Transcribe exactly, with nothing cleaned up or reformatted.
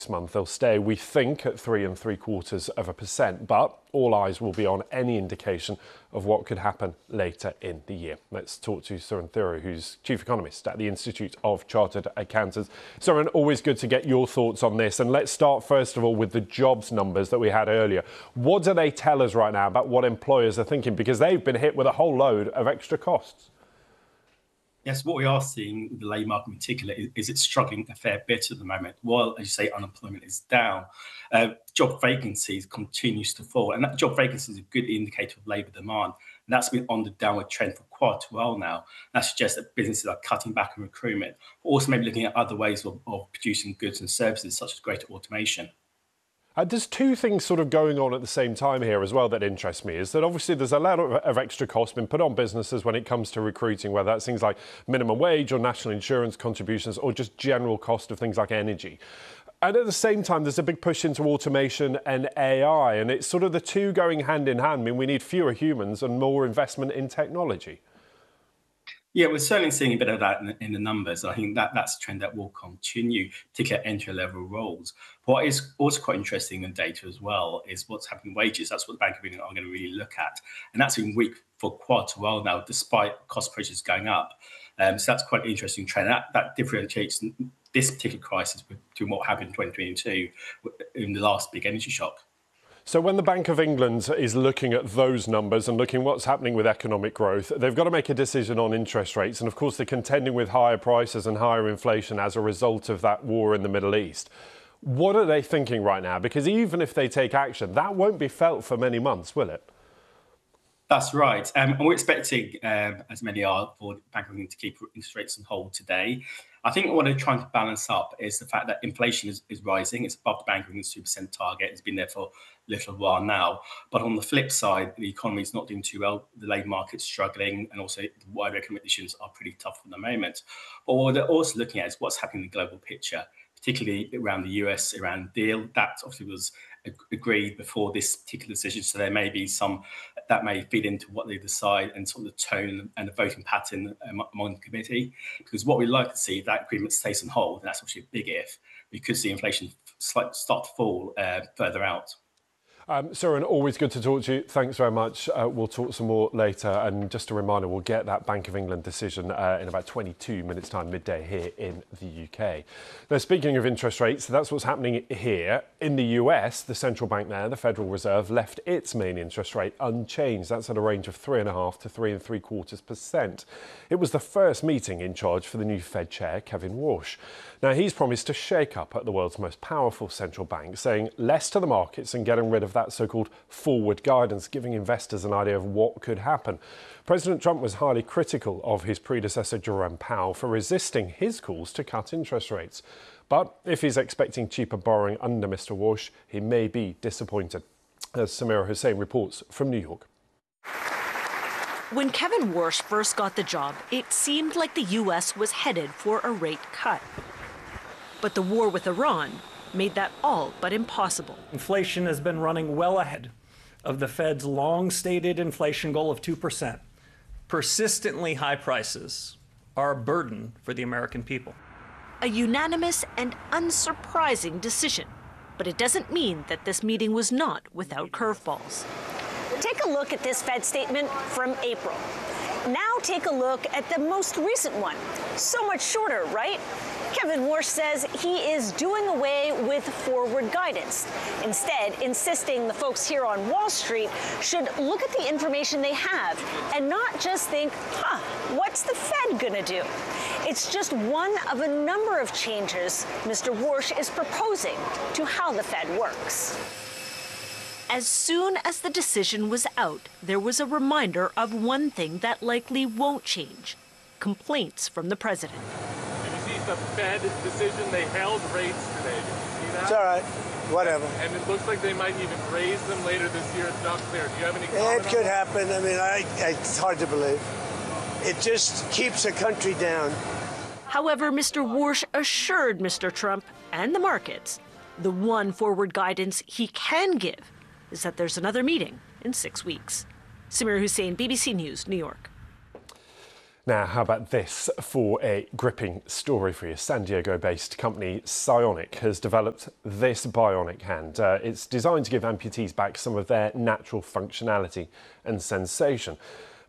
This month they'll stay, we think, at three and three quarters of a percent, but all eyes will be on any indication of what could happen later in the year. Let's talk to Suren Thiru, who's Chief Economist at the Institute of Chartered Accountants. Suren, always good to get your thoughts on this. And let's start first of all with the jobs numbers that we had earlier. What do they tell us right now about what employers are thinking? Because they've been hit with a whole load of extra costs. Yes, what we are seeing with the labour market in particular is, is it's struggling a fair bit at the moment. While, as you say, unemployment is down, uh, job vacancies continues to fall. And that job vacancy is a good indicator of labour demand. And that's been on the downward trend for quite a while now. That suggests that businesses are cutting back on recruitment, also maybe looking at other ways of, of producing goods and services, such as greater automation. Uh, there's two things sort of going on at the same time here as well that interest me, is that obviously there's a lot of, of extra cost been put on businesses when it comes to recruiting, whether that's things like minimum wage or national insurance contributions or just general cost of things like energy. And at the same time, there's a big push into automation and A I, and it's sort of the two going hand in hand. I mean, we need fewer humans and more investment in technology. Yeah, we're certainly seeing a bit of that in the, in the numbers. I think that that's a trend that will continue, particularly at entry-level roles. What is also quite interesting in data as well is what's happening with wages. That's what the Bank of England are going to really look at. And that's been weak for quite a while now, despite cost pressures going up. Um, so that's quite an interesting trend. That, that differentiates this particular crisis between what happened in twenty twenty-two in the last big energy shock. So when the Bank of England is looking at those numbers and looking what's happening with economic growth, they've got to make a decision on interest rates. And of course, they're contending with higher prices and higher inflation as a result of that war in the Middle East. What are they thinking right now? Because even if they take action, that won't be felt for many months, will it? That's right. Um, and we're expecting, um, as many are, for the Bank of England to keep interest rates on hold today. I think what they're trying to balance up is the fact that inflation is, is rising. It's above the Bank of England's two percent target. It's been there for a little while now. But on the flip side, the economy is not doing too well. The labour market's struggling, and also the wider economic conditions are pretty tough at the moment. But what they're also looking at is what's happening in the global picture, particularly around the U S Iran deal. That obviously was agreed before this particular decision. So there may be some that may feed into what they decide and sort of the tone and the voting pattern among the committee. Because what we'd like to see, if that agreement stays on hold, and that's actually a big if, because the inflation start to fall uh, further out. Um, Suren, always good to talk to you. Thanks very much. Uh, we'll talk some more later. And just a reminder, we'll get that Bank of England decision uh, in about twenty-two minutes time, midday here in the U K. Now, speaking of interest rates, that's what's happening here. In the U S, the central bank there, the Federal Reserve, left its main interest rate unchanged. That's at a range of three and a half to three and three quarters percent. It was the first meeting in charge for the new Fed chair, Kevin Warsh. Now, he's promised to shake up at the world's most powerful central bank, saying less to the markets and getting rid of that so-called forward guidance, giving investors an idea of what could happen. President Trump was highly critical of his predecessor, Jerome Powell, for resisting his calls to cut interest rates. But if he's expecting cheaper borrowing under Mister Warsh, he may be disappointed. As Samira Hussein reports from New York. When Kevin Warsh first got the job, it seemed like the U S was headed for a rate cut. But the war with Iran made that all but impossible. Inflation has been running well ahead of the Fed's long-stated inflation goal of two percent. Persistently high prices are a burden for the American people. A unanimous and unsurprising decision, but it doesn't mean that this meeting was not without curveballs. Take a look at this Fed statement from April. Now take a look at the most recent one. So much shorter, right? Kevin Warsh says he is doing away with forward guidance, instead insisting the folks here on Wall Street should look at the information they have and not just think, huh, what's the Fed gonna do? It's just one of a number of changes Mister Warsh is proposing to how the Fed works. As soon as the decision was out, there was a reminder of one thing that likely won't change: complaints from the president. The Fed decision, they held rates today. Did you see that? It's all right. Whatever. And it looks like they might even raise them later this year. It's not clear. Do you have any comment? It could happen. I mean, I, it's hard to believe. It just keeps the country down. However, Mister Warsh assured Mister Trump and the markets the one forward guidance he can give is that there's another meeting in six weeks. Samira Hussein, B B C News, New York. Now, how about this for a gripping story for you? San Diego-based company Psionic has developed this bionic hand. Uh, it's designed to give amputees back some of their natural functionality and sensation.